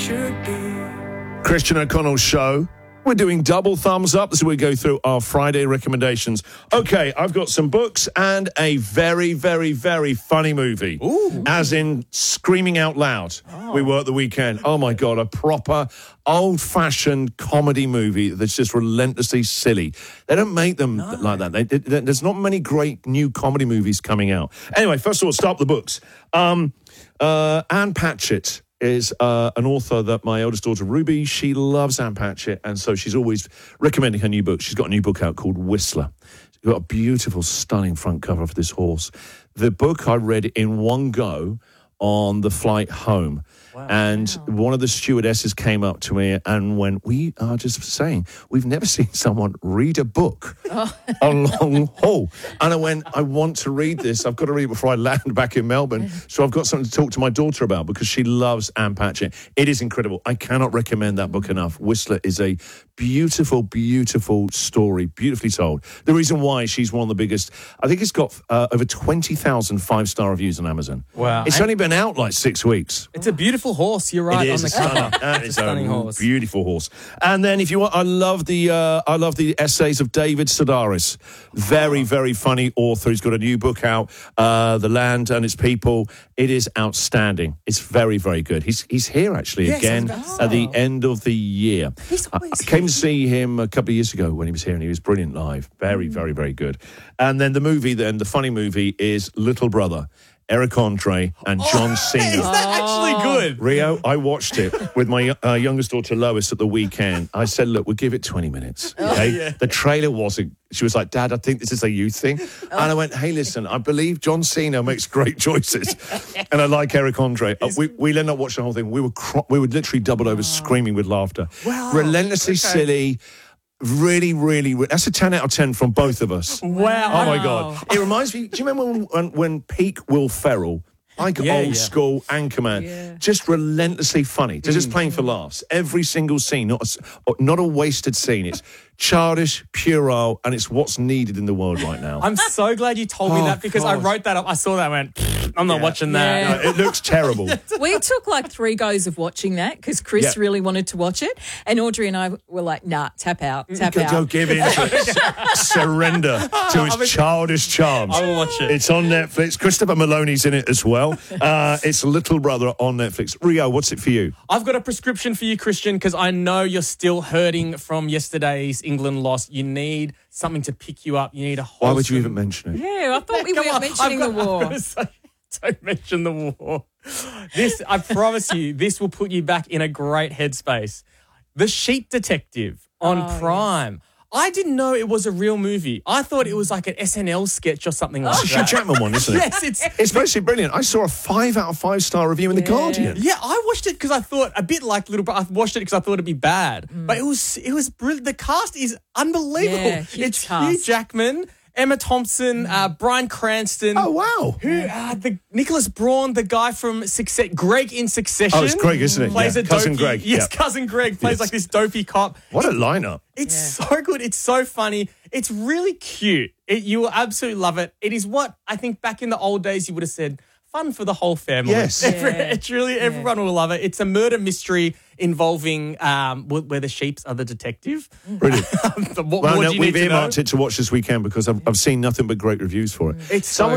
should be. Christian O'Connell Show. We're doing double thumbs up as we go through our Friday recommendations. Okay, I've got some books and a very, very, very funny movie. Ooh. As in Screaming Out Loud. We were at the weekend. Oh, my God, a proper old-fashioned comedy movie that's just relentlessly silly. They don't make them like that. There's not many great new comedy movies coming out. Anyway, first of all, start with the books. Anne Patchett is an author that my eldest daughter, Ruby, she loves Anne Patchett, and so she's always recommending her new book. She's got a new book out called Whistler. She's got a beautiful, stunning front cover for this horse. The book I read in one go on the flight home. Wow. And one of the stewardesses came up to me and went, we are just saying, we've never seen someone read a book on long haul. And I went, I want to read this. I've got to read it before I land back in Melbourne. So I've got something to talk to my daughter about because she loves Anne Patchett. It is incredible. I cannot recommend that book enough. Whistler is a beautiful, beautiful story, beautifully told. The reason why she's one of the biggest, I think it's got over 20,000 five-star reviews on Amazon. Wow. It's only been out like 6 weeks. It's a beautiful horse. You're right. It is on the cover. That It's is a stunning a horse. beautiful horse. And then, if you want, I love the essays of David Sedaris. Very, very funny author. He's got a new book out, The Land and Its People. It is outstanding. It's very, very good. He's here actually again at the end of the year. I came to see him a couple of years ago when he was here, and he was brilliant live. Very, very, very good. And then the funny movie is Little Brother. Eric Andre and John Cena. Is that actually good? Rio, I watched it with my youngest daughter Lois at the weekend. I said, look, we'll give it 20 minutes. Okay? The trailer wasn't. She was like, Dad, I think this is a youth thing. And I went, hey, listen, I believe John Cena makes great choices. And I like Eric Andre. We ended up watching the whole thing. We were literally doubled over screaming with laughter. Wow. Relentlessly silly. Really, really, that's a 10 out of 10 from both of us. Wow. Oh, my God. It reminds me, do you remember when peak Will Ferrell, like old school Anchorman, just relentlessly funny, just playing for laughs. Every single scene, not a wasted scene. It's childish, puerile, and it's what's needed in the world right now. I'm so glad you told me that because I wrote that up. I saw that and went, I'm not watching that. Yeah. No, it looks terrible. We took like 3 goes of watching that because Chris really wanted to watch it. And Audrey and I were like, nah, tap out. Don't give in to it. Surrender to his childish charms. I will watch it. It's on Netflix. Christopher Maloney's in it as well. It's Little Brother on Netflix. Rio, what's it for you? I've got a prescription for you, Christian, because I know you're still hurting from yesterday's England loss. You need something to pick you up. You need a wholesome... Why would you even mention it? Yeah, I thought we weren't mentioning the war. Don't mention the war. I promise you, this will put you back in a great headspace. The Sheep Detective on Prime. Yes. I didn't know it was a real movie. I thought it was like an SNL sketch or something like that. It's a Hugh Jackman one, isn't it? Yes, it's basically brilliant. I saw a 5 out of 5 star review in The Guardian. Yeah, I watched it because I thought, a bit like Little Brother, I watched it because I thought it'd be bad. But it was brilliant. The cast is unbelievable. Yeah, it's cast. Hugh Jackman, Emma Thompson, Bryan Cranston. Oh, wow. The Nicholas Braun, the guy from Greg in Succession. Oh, it's Greg, isn't it? Plays a Cousin dopey, Greg. Yes, Cousin Greg plays like this dopey cop. What a lineup. It's so good. It's so funny. It's really cute. You will absolutely love it. It is what I think back in the old days you would have said, fun for the whole family. Yes. It's really, everyone will love it. It's a murder mystery involving where the sheeps are the detective. Brilliant. What more do you need we've to know? earmarked it to watch this weekend because I've seen nothing but great reviews for it. It's so